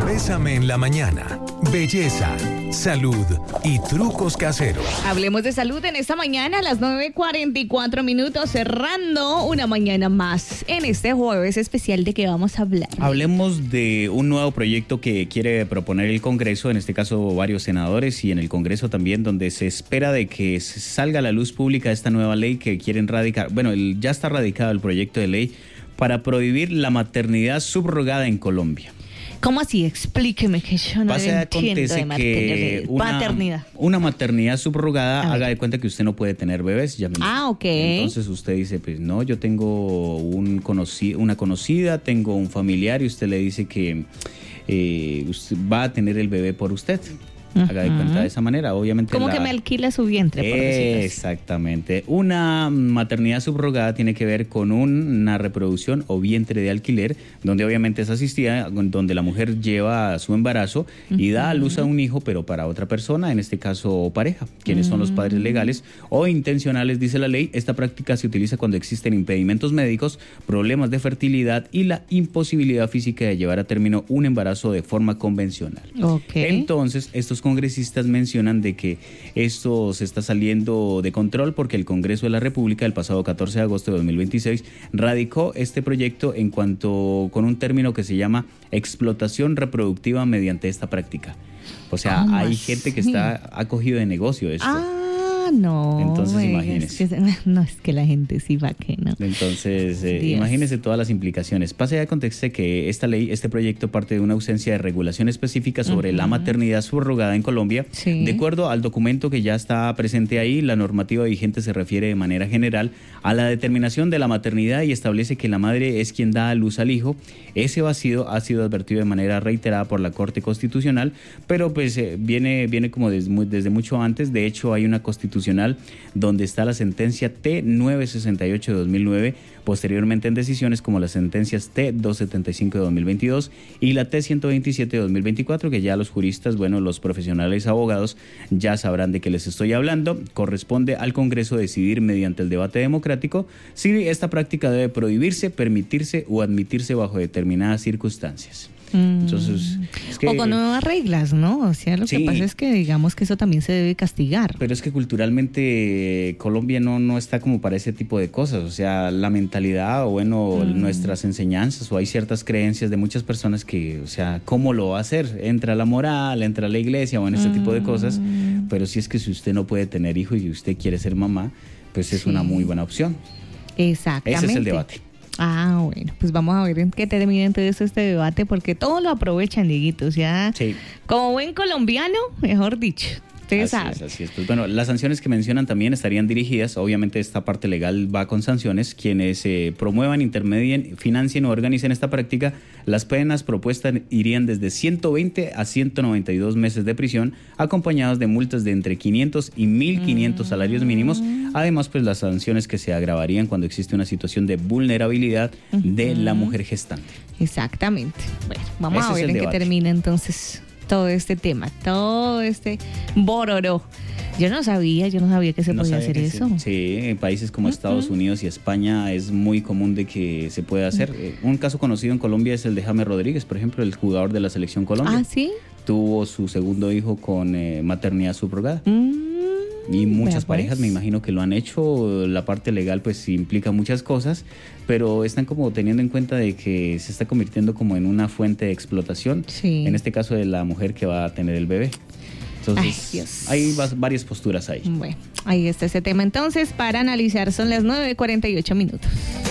Bésame en la mañana. Belleza, salud y trucos caseros. Hablemos de salud en esta mañana a las 9:44, cerrando una mañana más en este jueves especial. ¿De qué vamos a hablar? Hablemos de un nuevo proyecto que quiere proponer el Congreso, en este caso varios senadores y en el Congreso también, donde se espera de que salga a la luz pública esta nueva ley que quieren radicar. Bueno, ya está radicado el proyecto de ley para prohibir la maternidad subrogada en Colombia. ¿Cómo así? Explíqueme, que yo no entiendo de paternidad. Una maternidad subrogada, haga de cuenta que usted no puede tener bebés. Ok. Entonces usted dice, pues no, yo tengo una conocida, tengo un familiar, y usted le dice que usted va a tener el bebé por usted. Haga de cuenta de esa manera, obviamente. Como que me alquila su vientre, por decirlo así. Exactamente. Una maternidad subrogada tiene que ver con una reproducción o vientre de alquiler, donde obviamente es asistida, donde la mujer lleva su embarazo y da a luz a un hijo, pero para otra persona, en este caso pareja, quienes son los padres legales o intencionales, dice la ley. Esta práctica se utiliza cuando existen impedimentos médicos, problemas de fertilidad y la imposibilidad física de llevar a término un embarazo de forma convencional. Entonces, estos congresistas mencionan de que esto se está saliendo de control porque el Congreso de la República el pasado 14 de agosto de 2026 radicó este proyecto en cuanto con un término que se llama explotación reproductiva mediante esta práctica. O sea, hay gente que ha cogido de negocio esto. No. Entonces, imagínese. Es que la gente sí va que no. Entonces, imagínese todas las implicaciones. Pase ya de contexto que esta ley, este proyecto parte de una ausencia de regulación específica sobre la maternidad subrogada en Colombia. Sí. De acuerdo al documento que ya está presente ahí, la normativa vigente se refiere de manera general a la determinación de la maternidad y establece que la madre es quien da a luz al hijo. Ese vacío ha sido advertido de manera reiterada por la Corte Constitucional, pero pues viene como desde mucho antes. De hecho, hay una constitucional donde está la sentencia T968 de 2009, posteriormente en decisiones como las sentencias T275 de 2022 y la T127 de 2024, que ya los juristas, los profesionales abogados ya sabrán de qué les estoy hablando. Corresponde al Congreso decidir mediante el debate democrático si esta práctica debe prohibirse, permitirse o admitirse bajo determinadas circunstancias. Entonces, o con nuevas reglas, ¿no? O sea, lo que pasa es que digamos que eso también se debe castigar. Pero es que culturalmente Colombia no está como para ese tipo de cosas. O sea, la mentalidad o nuestras enseñanzas, o hay ciertas creencias de muchas personas que, o sea, ¿cómo lo va a hacer? Entra la moral, entra la iglesia, este tipo de cosas. Pero si es que si usted no puede tener hijo y usted quiere ser mamá, pues es una muy buena opción. Exactamente. Ese es el debate. Bueno, pues vamos a ver en qué termina entonces este debate, porque todo lo aprovechan, Dieguito. O sea, como buen colombiano, mejor dicho. Así es. Pues las sanciones que mencionan también estarían dirigidas, obviamente esta parte legal va con sanciones, quienes promuevan, intermedien, financien o organicen esta práctica. Las penas propuestas irían desde 120 a 192 meses de prisión, acompañados de multas de entre 500 y 1.500 salarios mínimos. Además, pues las sanciones que se agravarían cuando existe una situación de vulnerabilidad de la mujer gestante. Exactamente. Bueno, vamos a ver en qué termina entonces todo este tema, todo este bororó. Yo no sabía que se podía hacer eso. Sí, en países como Estados Unidos y España es muy común de que se pueda hacer. Un caso conocido en Colombia es el de James Rodríguez, por ejemplo, el jugador de la selección Colombia. ¿Sí? Tuvo su segundo hijo con maternidad subrogada. Y muchas parejas me imagino que lo han hecho. La parte legal pues implica muchas cosas, pero están como teniendo en cuenta de que se está convirtiendo como en una fuente de explotación, en este caso de la mujer que va a tener el bebé. Entonces hay varias posturas ahí. Bueno, ahí está ese tema entonces para analizar. Son las 9:48.